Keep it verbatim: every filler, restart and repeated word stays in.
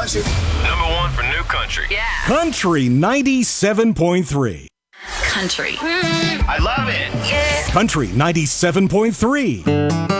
country. Number one for new country. Yeah. Country ninety-seven point three. Country. I love it. Yeah. Country ninety-seven point three.